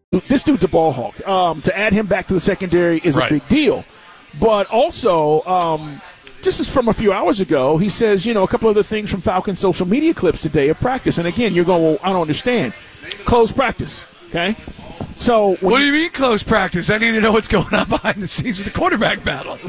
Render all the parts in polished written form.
this dude's a ball hawk. To add him back to the secondary is a big deal. But also, this is from a few hours ago. He says, a couple other things from Falcons social media clips today of practice. And again, you're going, well, I don't understand. Closed practice, okay? So what do you mean closed practice? I need to know what's going on behind the scenes with the quarterback battle.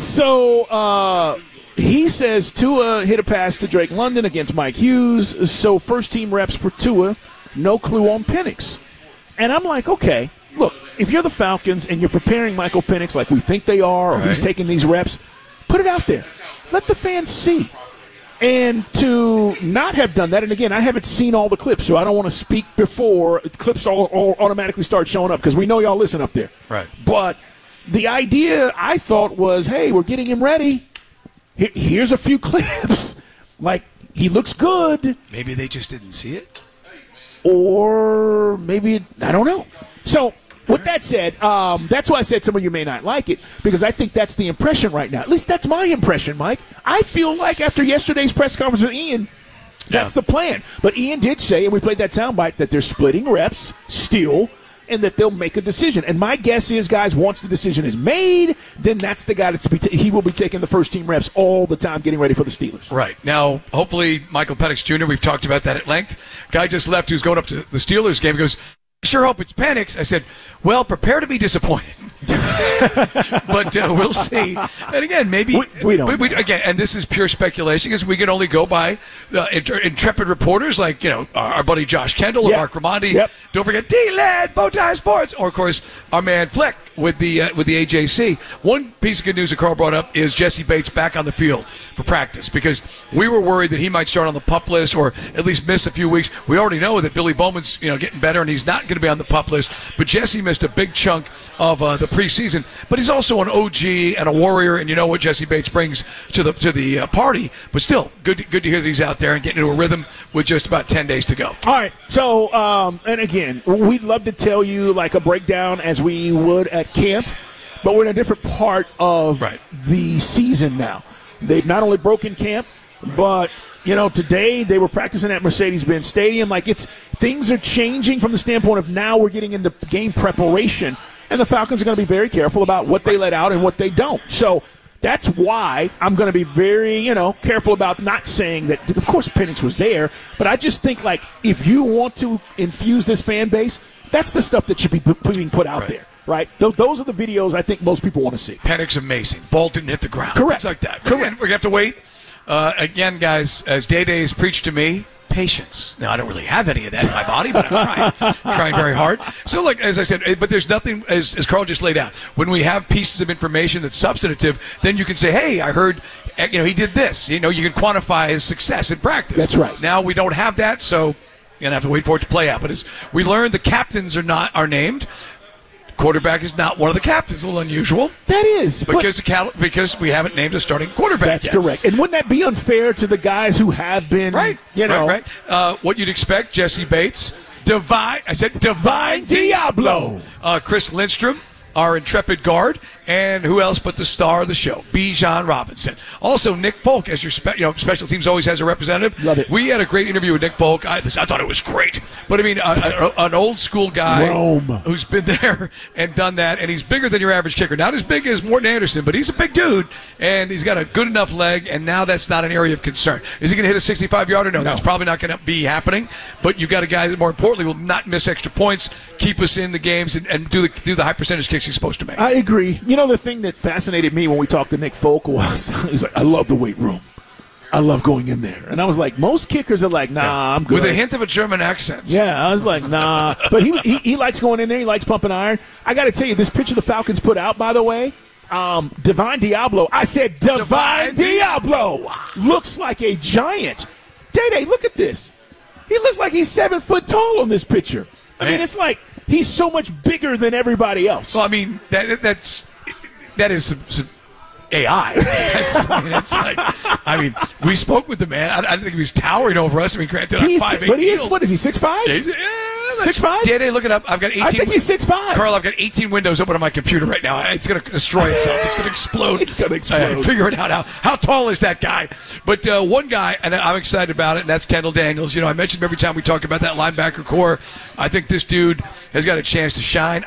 So he says Tua hit a pass to Drake London against Mike Hughes. So first-team reps for Tua, no clue on Penix. And I'm like, okay, look, if you're the Falcons and you're preparing Michael Penix like we think they are, or he's taking these reps, put it out there. Let the fans see. And to not have done that, and again, I haven't seen all the clips, so I don't want to speak before clips all automatically start showing up because we know y'all listen up there. Right. But the idea, I thought, was, hey, we're getting him ready. Here's a few clips. Like, he looks good. Maybe they just didn't see it. Or maybe, I don't know. So, with that said, that's why I said some of you may not like it, because I think that's the impression right now. At least that's my impression, Mike. I feel like after yesterday's press conference with Ian, that's the plan. But Ian did say, and we played that soundbite, that they're splitting reps still, and that they'll make a decision. And my guess is, guys, once the decision is made, then that's the guy he will be taking the first-team reps all the time, getting ready for the Steelers. Right. Now, hopefully, Michael Penix Jr., we've talked about that at length. Guy just left who's going up to the Steelers game. He goes, sure hope it's Penix. I said, well, prepare to be disappointed. But we'll see. And again, maybe we don't. Again, and this is pure speculation because we can only go by intrepid reporters like our buddy Josh Kendall and Mark Ramondi. Yep. Don't forget D-Led, Bowtie Sports, or of course our man Flick with the AJC. One piece of good news that Carl brought up is Jesse Bates back on the field for practice because we were worried that he might start on the PUP list or at least miss a few weeks. We already know that Billy Bowman's getting better and he's not going to be on the PUP list, but Jesse missed a big chunk of the preseason. But he's also an OG and a warrior, and you know what Jesse Bates brings to the party. But still, good to hear that he's out there and getting into a rhythm with just about 10 days to go. All right. So, and again, we'd love to tell you like a breakdown as we would at camp, but we're in a different part of the season now. They've not only broken camp, but today they were practicing at Mercedes-Benz Stadium. Like things are changing from the standpoint of now we're getting into game preparation. And the Falcons are going to be very careful about what they let out and what they don't. So that's why I'm going to be very, careful about not saying that, of course, Penix was there. But I just think, like, if you want to infuse this fan base, that's the stuff that should be being put out there, right? Those are the videos I think most people want to see. Penix amazing. Ball didn't hit the ground. Correct. Things like that. Correct. We're going to have to wait. Again, guys, as Day has preached to me, patience. Now, I don't really have any of that in my body, but I'm trying very hard. So, like, as I said, but there's nothing, as Carl just laid out, when we have pieces of information that's substantive, then you can say, hey, I heard, he did this. You can quantify his success in practice. That's right. Now we don't have that, so you're going to have to wait for it to play out. But as we learned, the captains are named. Quarterback is not one of the captains. A little unusual. That is. Because we haven't named a starting quarterback yet. That's correct. And wouldn't that be unfair to the guys who have been, Right. What you'd expect, Jesse Bates, Divine Diablo. Chris Lindstrom, our intrepid guard, and who else but the star of the show, Bijan Robinson. Also, Nick Folk, as your special teams always has a representative. Love it. We had a great interview with Nick Folk. I thought it was great. But, I mean, an old school guy who's been there and done that, and he's bigger than your average kicker. Not as big as Morton Anderson, but he's a big dude, and he's got a good enough leg, and now that's not an area of concern. Is he going to hit a 65-yarder? No, that's probably not going to be happening. But you've got a guy that, more importantly, will not miss extra points, keep us in the games, and do the high percentage kicks he's supposed to make. I agree. The thing that fascinated me when we talked to Nick Folk was, he's like, I love the weight room. I love going in there. And I was like, most kickers are like, nah, I'm good. With a hint of a German accent. Yeah, I was like, nah. But he likes going in there. He likes pumping iron. I got to tell you, this picture the Falcons put out, by the way, Divine Diablo. I said Divine Diablo. Looks like a giant. Day, look at this. He looks like he's 7 foot tall on this picture. I mean, it's like he's so much bigger than everybody else. Well, I mean, that is some AI. We spoke with the man. I didn't think he was towering over us. I mean, granted, I'm 5'8". But he is, what is he, 6'5"? 6'5"? Day, look it up. I've got 18. I think he's 6'5". Carl, I've got 18 windows open on my computer right now. It's going to destroy itself. It's going to explode. It's going to explode. Figure it out. How tall is that guy? But one guy, and I'm excited about it, and that's Kendall Daniels. I mentioned him every time we talk about that linebacker core. I think this dude has got a chance to shine.